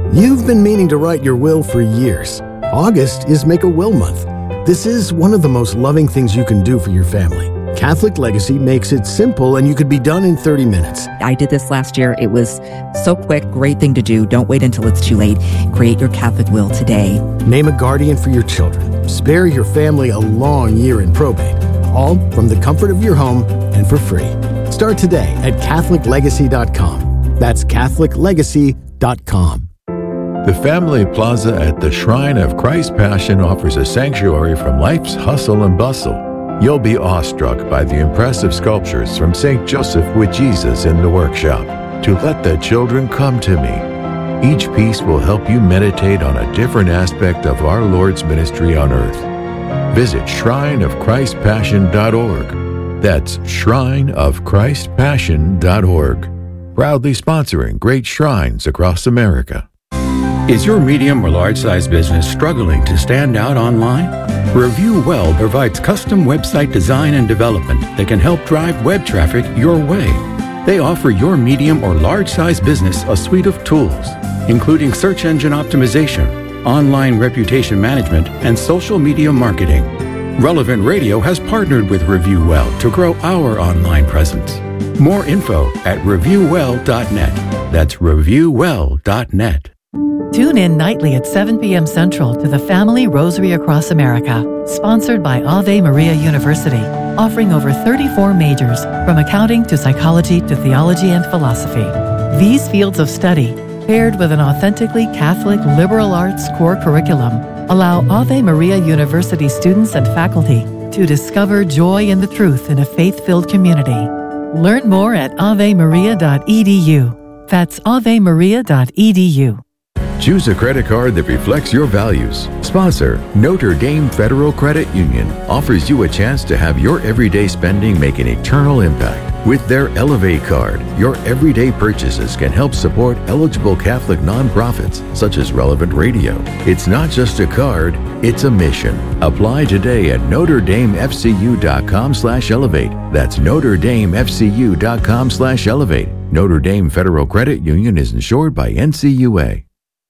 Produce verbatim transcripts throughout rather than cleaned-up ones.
You've been meaning to write your will for years. August is Make a Will Month. This is one of the most loving things you can do for your family. Catholic Legacy makes it simple and you could be done in thirty minutes. I did this last year. It was so quick, great thing to do. Don't wait until it's too late. Create your Catholic will today. Name a guardian for your children. Spare your family a long year in probate. All from the comfort of your home and for free. Start today at Catholic Legacy dot com. That's Catholic Legacy dot com. The Family Plaza at the Shrine of Christ Passion offers a sanctuary from life's hustle and bustle. You'll be awestruck by the impressive sculptures from Saint Joseph with Jesus in the workshop. To let the children come to me. Each piece will help you meditate on a different aspect of our Lord's ministry on earth. Visit shrine of christ passion dot org. That's shrine of christ passion dot org. Proudly sponsoring great shrines across America. Is your medium or large-size business struggling to stand out online? Review Well provides custom website design and development that can help drive web traffic your way. They offer your medium or large-size business a suite of tools, including search engine optimization, online reputation management, and social media marketing. Relevant Radio has partnered with Review Well to grow our online presence. More info at review well dot net. That's review well dot net. Tune in nightly at seven p.m. Central to the Family Rosary Across America, sponsored by Ave Maria University, offering over thirty-four majors, from accounting to psychology to theology and philosophy. These fields of study, paired with an authentically Catholic liberal arts core curriculum, allow Ave Maria University students and faculty to discover joy in the truth in a faith-filled community. Learn more at ave maria dot e d u. That's ave maria dot e d u. Choose a credit card that reflects your values. Sponsor, Notre Dame Federal Credit Union offers you a chance to have your everyday spending make an eternal impact. With their Elevate card, your everyday purchases can help support eligible Catholic nonprofits such as Relevant Radio. It's not just a card, it's a mission. Apply today at notre dame f c u dot com slash elevate. That's notre dame f c u dot com slash elevate. Notre Dame Federal Credit Union is insured by N C U A.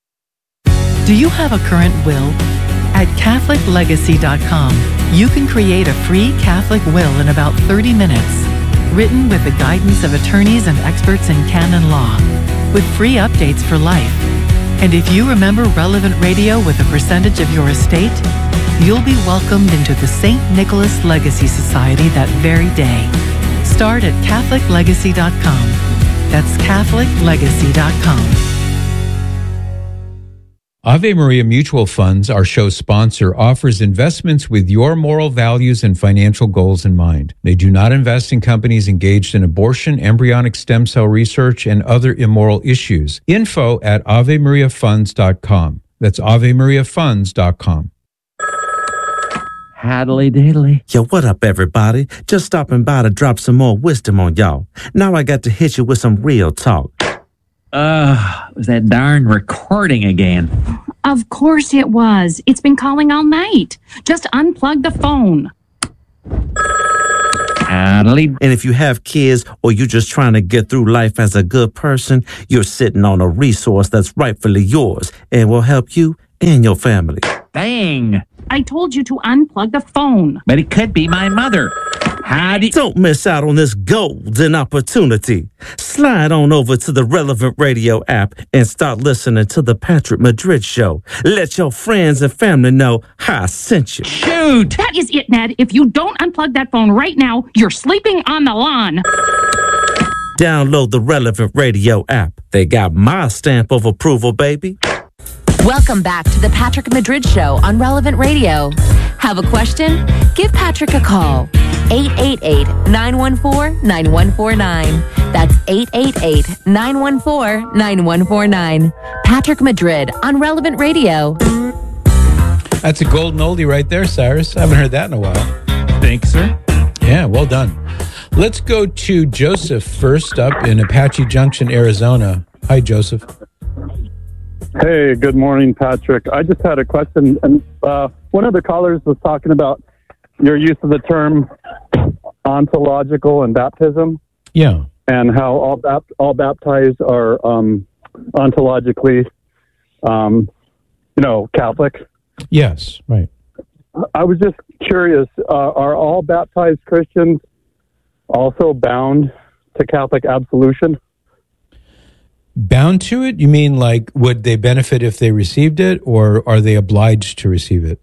Do you have a current will? At Catholic Legacy dot com, you can create a free Catholic will in about thirty minutes, written with the guidance of attorneys and experts in canon law, with free updates for life. And if you remember Relevant Radio with a percentage of your estate, you'll be welcomed into the Saint Nicholas Legacy Society that very day. Start at Catholic Legacy dot com. That's Catholic Legacy dot com. Ave Maria Mutual Funds, our show sponsor, offers investments with your moral values and financial goals in mind. They do not invest in companies engaged in abortion, embryonic stem cell research, and other immoral issues. Info at ave maria funds dot com. That's ave maria funds dot com. Haddly diddly. Yo, what up, everybody? Just stopping by to drop some more wisdom on y'all. Now I got to hit you with some real talk. Ugh, it was that darn recording again. Of course it was. It's been calling all night. Just unplug the phone. Haddly. And if you have kids or you're just trying to get through life as a good person, you're sitting on a resource that's rightfully yours and will help you and your family. Dang. I told you to unplug the phone. But it could be my mother. Howdy. Don't miss out on this golden opportunity. Slide on over to the Relevant Radio app and start listening to the Patrick Madrid Show. Let your friends and family know how I sent you. Shoot! That is it, Ned. If you don't unplug that phone right now, you're sleeping on the lawn. Download the Relevant Radio app. They got my stamp of approval, baby. Welcome back to the Patrick Madrid Show on Relevant Radio. Have a question? Give Patrick a call. eight eight eight, nine one four, nine one four nine. That's eight eight eight, nine one four, nine one four nine. Patrick Madrid on Relevant Radio. That's a golden oldie right there, Cyrus. I haven't heard that in a while. Thanks, sir. Yeah, well done. Let's go to Joseph first up in Apache Junction, Arizona. Hi, Joseph. Hey, good morning, Patrick. I just had a question. And uh, one of the callers was talking about your use of the term ontological and baptism. Yeah. And how all bap- all baptized are um, ontologically um, you know, Catholic. Yes, right. I was just curious, uh, are all baptized Christians also bound to Catholic absolution? Bound to it? You mean like would they benefit if they received it, or are they obliged to receive it?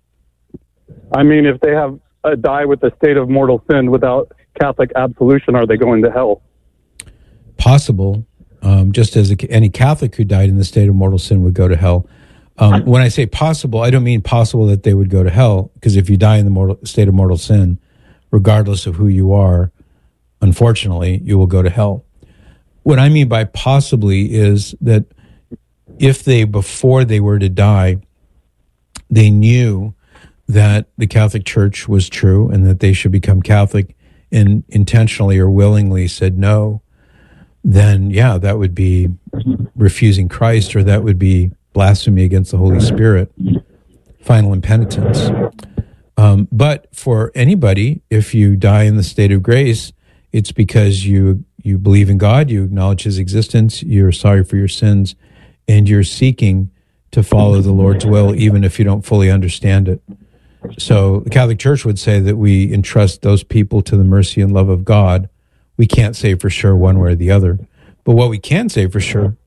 I mean, if they have uh, die with the state of mortal sin without Catholic absolution, are they going to hell? Possible, um, just as a, any Catholic who died in the state of mortal sin would go to hell. Um, when I say possible, I don't mean possible that they would go to hell, because if you die in the mortal, state of mortal sin, regardless of who you are, unfortunately, you will go to hell. What I mean by possibly is that if they, before they were to die, they knew that the Catholic Church was true and that they should become Catholic, and intentionally or willingly said no, then yeah, that would be refusing Christ, or that would be blasphemy against the Holy Spirit, final impenitence. Um, but for anybody, if you die in the state of grace, it's because you you believe in God, you acknowledge His existence, you're sorry for your sins, and you're seeking to follow the Lord's will, even if you don't fully understand it. So the Catholic Church would say that we entrust those people to the mercy and love of God. We can't say for sure one way or the other. But what we can say for sure,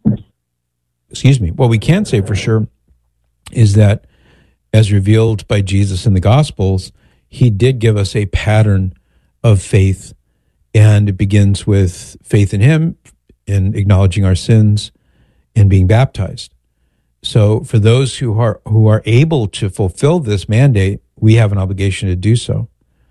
excuse me, what we can say for sure is that as revealed by Jesus in the Gospels, He did give us a pattern of faith, and it begins with faith in Him, in acknowledging our sins, and being baptized. So for those who are who are able to fulfill this mandate, we have an obligation to do so.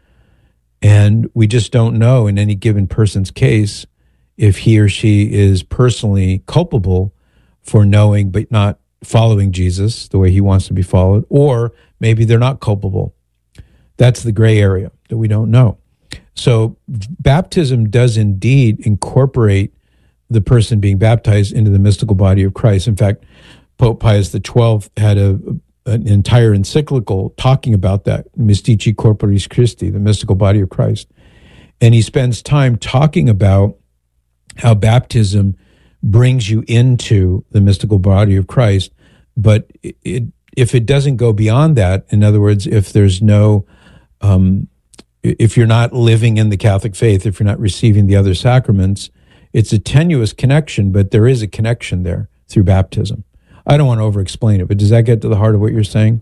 And we just don't know in any given person's case if he or she is personally culpable for knowing but not following Jesus the way He wants to be followed, or maybe they're not culpable. That's the gray area that we don't know. So baptism does indeed incorporate the person being baptized into the mystical body of Christ. In fact, Pope Pius the twelfth had a, an entire encyclical talking about that, Mystici Corporis Christi, the mystical body of Christ. And he spends time talking about how baptism brings you into the mystical body of Christ. But it, it, if it doesn't go beyond that, in other words, if there's no, um, if you're not living in the Catholic faith, if you're not receiving the other sacraments, it's a tenuous connection, but there is a connection there through baptism. I don't want to over-explain it, but does that get to the heart of what you're saying?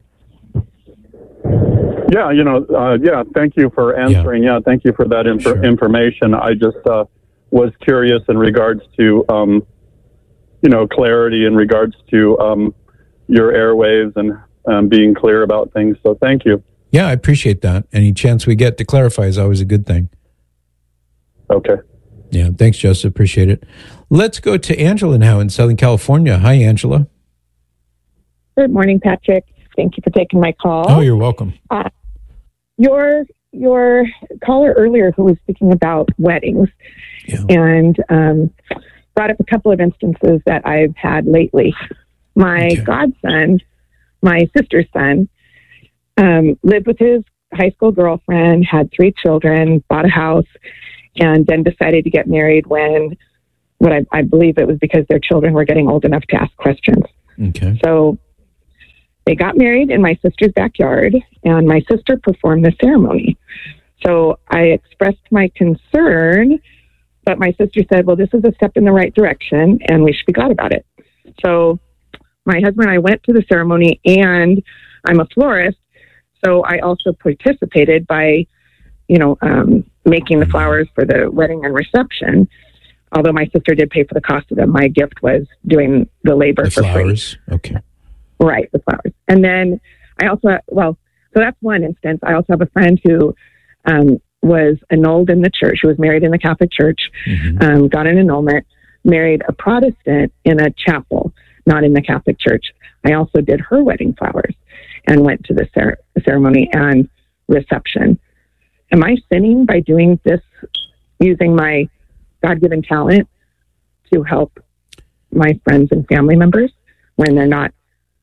Yeah, you know, uh, yeah, thank you for answering. Yeah, yeah thank you for that inf- sure. information. I just uh, was curious in regards to, um, you know, clarity in regards to um, your airwaves and um, being clear about things. So thank you. Yeah, I appreciate that. Any chance we get to clarify is always a good thing. Okay. Yeah, thanks, Joseph. Appreciate it. Let's go to Angela now in Southern California. Hi, Angela. Good morning, Patrick. Thank you for taking my call. Oh, you're welcome. Uh, your your caller earlier who was speaking about weddings yeah. and um, brought up a couple of instances that I've had lately. My okay. godson, my sister's son, um, lived with his high school girlfriend, had three children, bought a house, and then decided to get married when, what I, I believe it was because their children were getting old enough to ask questions. Okay. So they got married in my sister's backyard, and my sister performed the ceremony. So I expressed my concern, but my sister said, well, this is a step in the right direction, and we should be glad about it. So my husband and I went to the ceremony, and I'm a florist, so I also participated by, you know, um, making the flowers for the wedding and reception. Although my sister did pay for the cost of them, my gift was doing the labor the for flowers. free. Okay. Right, the flowers. And then I also, well, so that's one instance. I also have a friend who um, was annulled in the church. She was married in the Catholic Church, mm-hmm. um, got an annulment, married a Protestant in a chapel, not in the Catholic Church. I also did her wedding flowers and went to the cer- ceremony and reception. Am I sinning by doing this, using my God-given talent to help my friends and family members when they're not,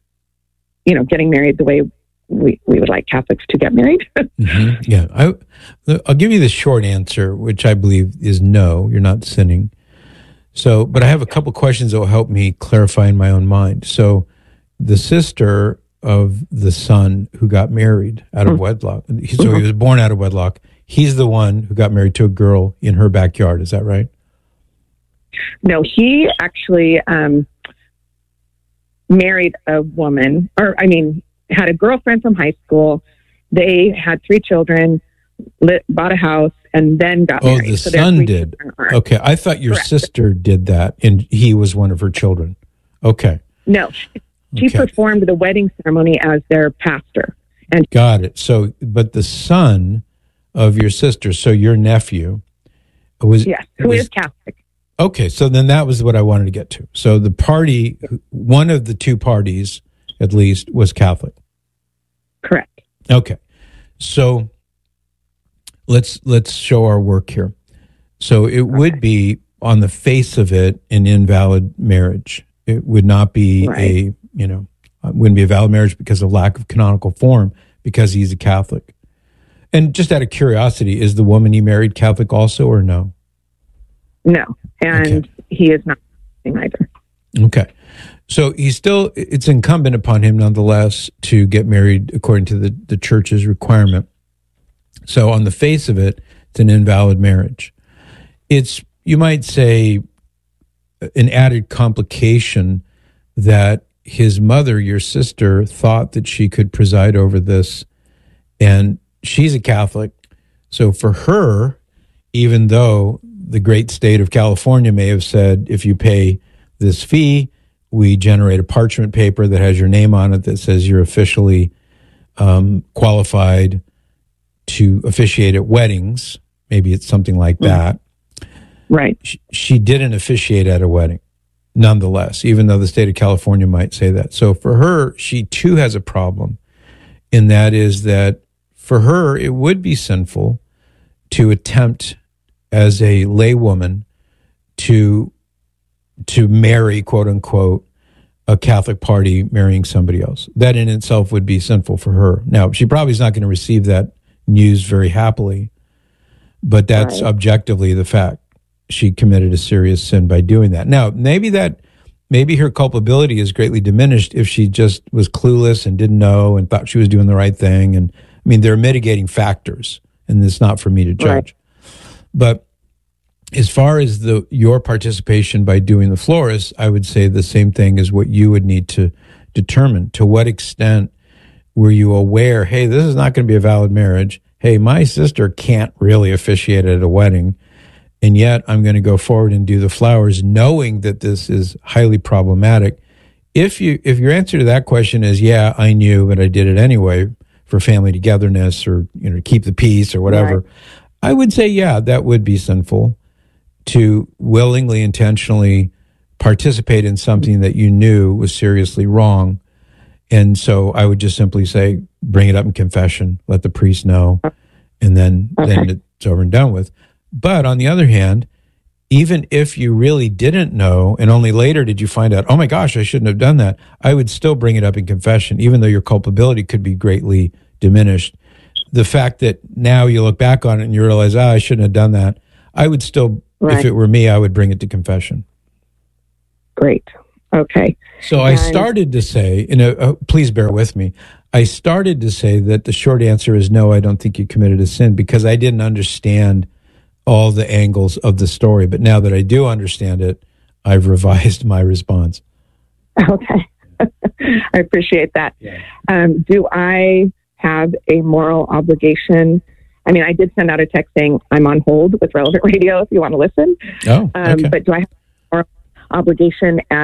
you know, getting married the way we, we would like Catholics to get married? mm-hmm. Yeah. I, I'll give you the short answer, which I believe is no, you're not sinning. So, but I have a couple questions that will help me clarify in my own mind. So, the sister of the son who got married out of wedlock, so he was born out of wedlock, he's the one who got married to a girl in her backyard. Is that right? No, he actually um, married a woman, or I mean, had a girlfriend from high school. They had three children, lit, bought a house, and then got oh, married. Oh, the so son did. Okay, I thought your Correct. sister did that, and he was one of her children. Okay. No, she okay. performed the wedding ceremony as their pastor. And got it. So, but the son of your sister, so your nephew, was yes, who was, is Catholic. Okay, so then that was what I wanted to get to. So the party, one of the two parties, at least, was Catholic. Correct. Okay, so let's let's show our work here. So it okay. would be, on the face of it, an invalid marriage. It would not be right. a, you know, it wouldn't be a valid marriage because of lack of canonical form, because he's a Catholic. And just out of curiosity, is the woman he married Catholic also, or no? No, and okay. he is not either. Okay. So he's still, it's incumbent upon him nonetheless to get married according to the, the church's requirement. So on the face of it, it's an invalid marriage. It's, you might say, an added complication that his mother, your sister, thought that she could preside over this, and she's a Catholic. So for her, even though the great state of California may have said, if you pay this fee, we generate a parchment paper that has your name on it that says you're officially um, qualified to officiate at weddings. Maybe it's something like that. Right. She, she didn't officiate at a wedding, nonetheless, even though the state of California might say that. So for her, she too has a problem, and that is that for her, it would be sinful to attempt as a laywoman to to marry, quote unquote, a Catholic party marrying somebody else. That in itself would be sinful for her. Now, she probably is not going to receive that news very happily, but that's right. objectively the fact. She committed a serious sin by doing that. Now, maybe that, maybe her culpability is greatly diminished if she just was clueless and didn't know and thought she was doing the right thing. And I mean, there are mitigating factors, and it's not for me to judge. Right. But as far as the your participation by doing the florist, I would say the same thing as what you would need to determine. To what extent were you aware, hey, this is not going to be a valid marriage. Hey, my sister can't really officiate at a wedding, and yet I'm going to go forward and do the flowers, knowing that this is highly problematic. If you if your answer to that question is, yeah, I knew, but I did it anyway for family togetherness, or you know, to keep the peace or whatever, right. I would say, yeah, that would be sinful to willingly, intentionally participate in something that you knew was seriously wrong. And so I would just simply say, bring it up in confession, let the priest know, and then, okay. then it's over and done with. But on the other hand, even if you really didn't know, and only later did you find out, oh my gosh, I shouldn't have done that, I would still bring it up in confession, even though your culpability could be greatly diminished. The fact that now you look back on it and you realize, ah, I shouldn't have done that, I would still, right. if it were me, I would bring it to confession. Great. Okay. So and I started to say, and uh, uh, please bear with me, I started to say that the short answer is no, I don't think you committed a sin, because I didn't understand all the angles of the story. But now that I do understand it, I've revised my response. Okay. I appreciate that. Yeah. Um, do I have a moral obligation? I mean, I did send out a text saying I'm on hold with Relevant Radio if you want to listen. Oh, okay. Um, but do I have a moral obligation as